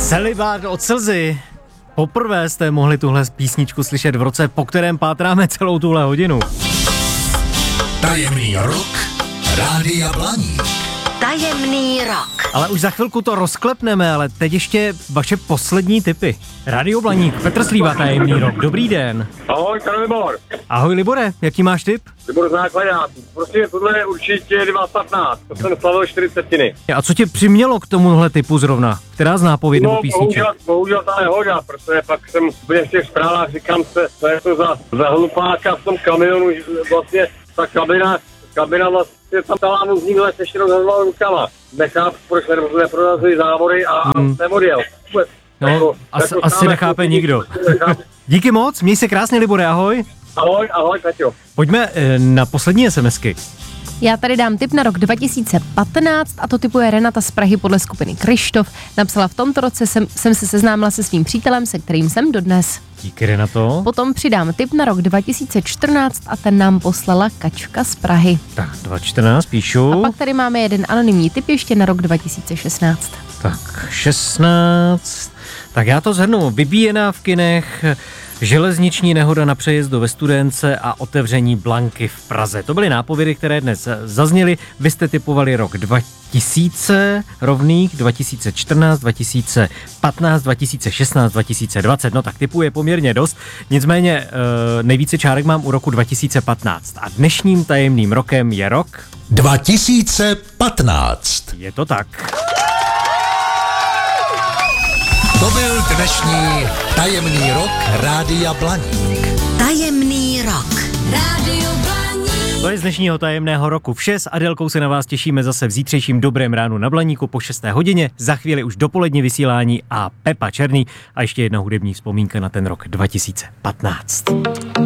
Celibát od slzy. Poprvé jste mohli tuhle písničku slyšet v roce, po kterém pátráme celou tuhle hodinu. Tajemný rok Rádia Blaník. Tajemný rok. Ale už za chvilku to rozklepneme, ale teď ještě vaše poslední tipy. Rádio Blaník, Petr Slíva, Tajemný rok. Dobrý den. Ahoj, tady Libor. Ahoj Libore, jaký máš tip? Libor Základák. Prostě tohle je určitě 215. To jsem slavil 40. A co tě přimělo k tomuhle typu zrovna? Která z nápověd nebo písniček? Bohužel ta nehoda, protože pak jsem byl v těch zprávách, říkám se, co je to za hlupáka v tom kamionu, vlastně ta kabina vlastně tam ta lámuzník se širokazvala rukama. Nechápu, proč neprorazili závory a neodjel. No, asi nechápe nikdo. Díky moc, měj se krásně, Libore, ahoj. Ahoj, Peťo. Pojďme na poslední SMSky. Já tady dám tip na rok 2015 a to tipuje Renata z Prahy podle skupiny Kryštof. Napsala: v tomto roce jsem se seznámila se svým přítelem, se kterým jsem dodnes. Díky, Renato. Potom přidám tip na rok 2014 a ten nám poslala Kačka z Prahy. Tak, 2014 píšu. A pak tady máme jeden anonymní tip ještě na rok 2016. Tak, 16. Tak já to shrnu. Vybíjená v kinech, železniční nehoda na přejezdu ve Studénce a otevření Blanky v Praze. To byly nápovědy, které dnes zazněly. Vy jste tipovali rok 2000 rovných, 2014, 2015, 2016, 2020. No tak tipů je poměrně dost. Nicméně nejvíce čárek mám u roku 2015. A dnešním tajemným rokem je rok 2015. Je to tak. To byl dnešní tajemný rok Rádia Blaník. Tajemný rok. Rádio Blaník. To je z dnešního tajemného roku vše. S Adelkou se na vás těšíme zase v zítřejším dobrém ránu na Blaníku po 6. hodině. Za chvíli už dopolední vysílání a Pepa Černý a ještě jedna hudební vzpomínka na ten rok 2015.